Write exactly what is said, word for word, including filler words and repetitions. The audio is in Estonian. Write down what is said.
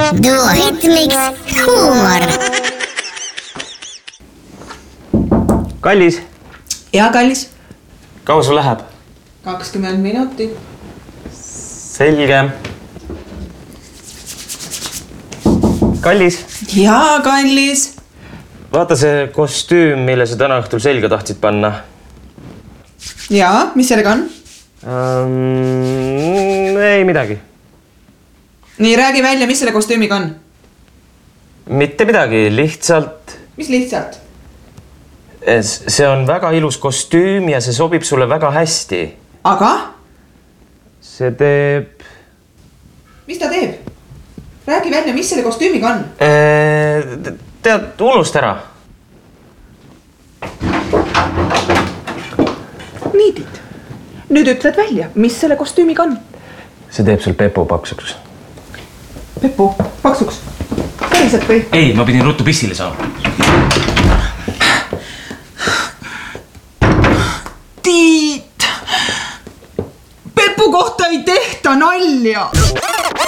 Duohitmiks huumor. Kallis. Ja, kallis. Kaua sul läheb? kakskümmend minutit. Selge. Kallis. Ja, kallis. Vaata see kostüüm, mille sa täna õhtul selga tahtsid panna. Ja, mis sellega on? Um, ei midagi. Nii, räägi välja, mis selle kostüümiga on? Mitte midagi, lihtsalt... Mis lihtsalt? See on väga ilus kostüüm ja see sobib sulle väga hästi. Aga? See teeb... Mis ta teeb? Räägi välja, mis selle kostüümiga on? Tead, unust ära. Niidid. Nüüd ütled välja, mis selle kostüümiga on? See teeb sul Pepu paksuks. Pepu, paksuks? Päriselt või? Ei, ma pidin ruttu pissile saama. Tiit! Pepu kohta ei tehta nalja!